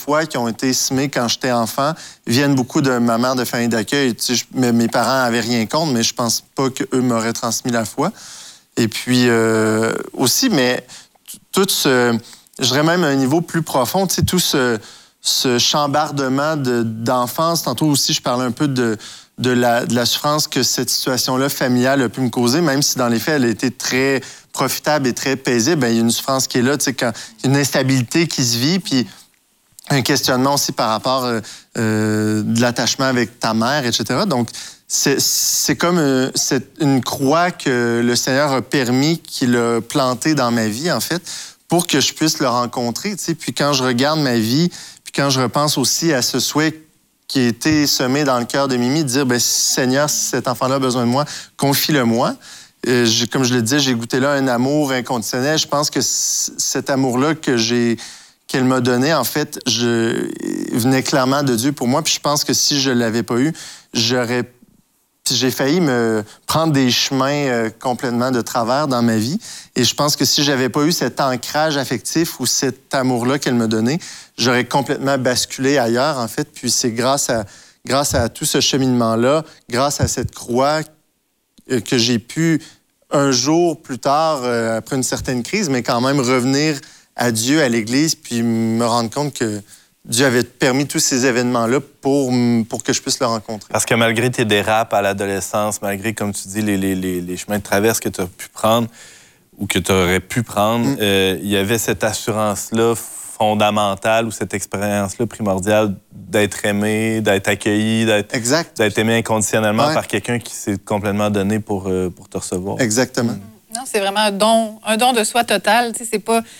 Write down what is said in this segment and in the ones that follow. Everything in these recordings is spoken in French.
foi qui ont été semées quand j'étais enfant viennent beaucoup de ma mère de famille d'accueil. Tu sais, mes parents n'avaient rien contre, mais je pense pas qu'eux m'auraient transmis la foi. Et puis aussi, mais tout ce... Je dirais même à un niveau plus profond, tu sais, tout ce chambardement d'enfance. Tantôt aussi, je parlais un peu de la souffrance que cette situation-là familiale a pu me causer, même si dans les faits, elle a été très profitable et très paisible. Bien, il y a une souffrance qui est là, tu sais, quand une instabilité qui se vit, puis un questionnement aussi par rapport de l'attachement avec ta mère, etc. Donc, c'est comme une croix que le Seigneur a permis, qu'il a plantée dans ma vie, en fait, pour que je puisse le rencontrer, tu sais. Puis quand je regarde ma vie, puis quand je repense aussi à ce souhait qui a été semé dans le cœur de Mimi, de dire, bien, Seigneur, si cet enfant-là a besoin de moi, confie-le-moi. Comme je le disais, j'ai goûté là un amour inconditionnel. Je pense que cet amour-là qu'elle m'a donné, en fait, venait clairement de Dieu pour moi. Puis je pense que si je ne l'avais pas eu, j'ai failli me prendre des chemins complètement de travers dans ma vie. Et je pense que si j'avais pas eu cet ancrage affectif ou cet amour-là qu'elle me donnait, j'aurais complètement basculé ailleurs, en fait. Puis c'est grâce à tout ce cheminement-là, grâce à cette croix, que j'ai pu, un jour plus tard, après une certaine crise, mais quand même revenir à Dieu, à l'Église, puis me rendre compte que Dieu avait permis tous ces événements-là pour que je puisse le rencontrer. Parce que malgré tes dérapes à l'adolescence, malgré, comme tu dis, les chemins de traverse que tu as pu prendre ou que tu aurais pu prendre, il y avait cette assurance-là fondamentale ou cette expérience-là primordiale d'être aimé, d'être accueilli, d'être aimé inconditionnellement par quelqu'un qui s'est complètement donné pour te recevoir. Exactement. Non, c'est vraiment un don de soi total. Tu sais, c'est pas...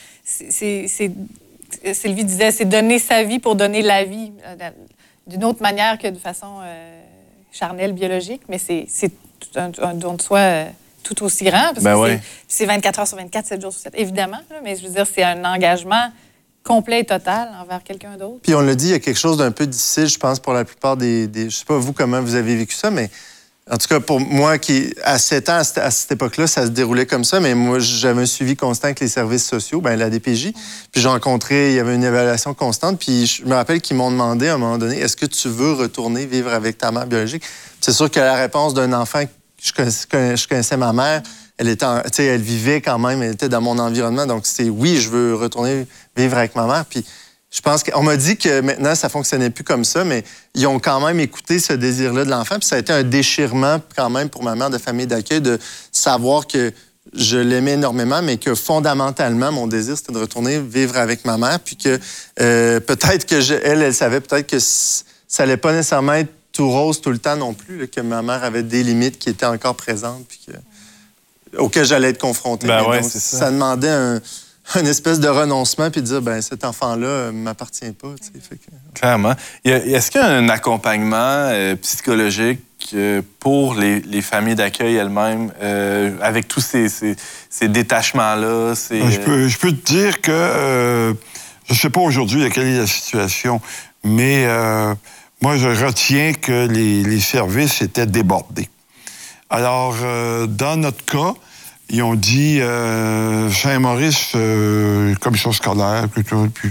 Sylvie disait, c'est donner sa vie pour donner la vie, d'une autre manière que de façon charnelle, biologique, mais c'est un don de soi tout aussi grand, parce que c'est 24 heures sur 24, 7 jours sur 7, évidemment, là, mais je veux dire, c'est un engagement complet et total envers quelqu'un d'autre. Puis on l'a dit, il y a quelque chose d'un peu difficile, je pense, pour la plupart des... Je sais pas, vous, comment vous avez vécu ça, mais en tout cas, pour moi, qui à 7 ans, à cette époque-là, ça se déroulait comme ça, mais moi, j'avais un suivi constant avec les services sociaux, bien, la DPJ. Puis j'ai rencontré, il y avait une évaluation constante, puis je me rappelle qu'ils m'ont demandé à un moment donné, est-ce que tu veux retourner vivre avec ta mère biologique? Puis c'est sûr que la réponse d'un enfant, je connaissais ma mère, elle vivait quand même, elle était dans mon environnement, donc c'est oui, je veux retourner vivre avec ma mère. Puis je pense qu'on m'a dit que maintenant, ça fonctionnait plus comme ça, mais ils ont quand même écouté ce désir-là de l'enfant. Puis ça a été un déchirement quand même pour ma mère de famille d'accueil de savoir que je l'aimais énormément, mais que fondamentalement, mon désir, c'était de retourner vivre avec ma mère. Puis que peut-être que elle savait peut-être que ça allait pas nécessairement être tout rose tout le temps non plus, là, que ma mère avait des limites qui étaient encore présentes, puis auxquelles j'allais être confronté. Donc, ça demandait une espèce de renoncement, puis de dire, ben cet enfant-là ne m'appartient pas. Fait que... Clairement. Est-ce qu'il y a un accompagnement psychologique pour les familles d'accueil elles-mêmes, avec tous ces détachements-là? Je peux te dire que je ne sais pas aujourd'hui quelle est la situation, mais moi, je retiens que les services étaient débordés. Alors, dans notre cas, ils ont dit Saint-Maurice, commission scolaire, puis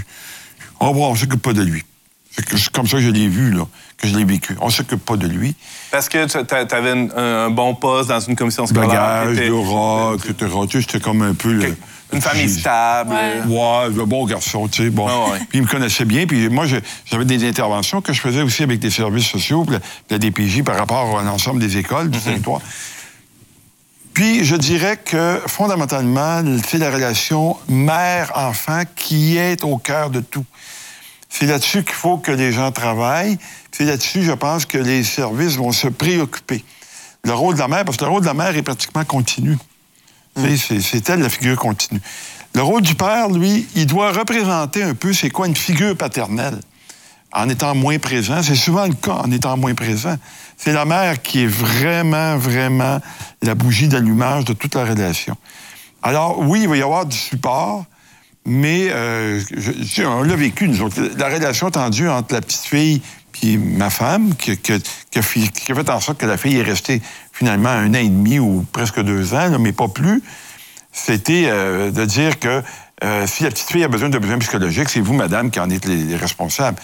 on s'occupe pas de lui. C'est comme ça que je l'ai vu, là, que je l'ai vécu. On s'occupe pas de lui. Parce que tu avais un bon poste dans une commission scolaire. Bagage, l'aura, etc. C'était comme un peu... Une famille stable. Ouais, un bon garçon, tu sais. Bon. Puis il me connaissait bien. Puis moi, j'avais des interventions que je faisais aussi avec les services sociaux, la DPJ, par rapport à l'ensemble des écoles du territoire. Puis, je dirais que, fondamentalement, c'est la relation mère-enfant qui est au cœur de tout. C'est là-dessus qu'il faut que les gens travaillent. C'est là-dessus, je pense, que les services vont se préoccuper. Le rôle de la mère, parce que le rôle de la mère est pratiquement continu. C'est elle, la figure continue. Le rôle du père, lui, il doit représenter un peu c'est quoi une figure paternelle. En étant moins présent, c'est souvent le cas en étant moins présent. C'est la mère qui est vraiment, vraiment la bougie d'allumage de toute la relation. Alors, oui, il va y avoir du support, mais on l'a vécu, nous autres. La relation tendue entre la petite fille et ma femme, qui a fait en sorte que la fille est restée finalement 1 an et demi ou presque 2 ans, là, mais pas plus, c'était de dire que Si la petite fille a besoin de besoins psychologiques, c'est vous, madame, qui en êtes les responsables.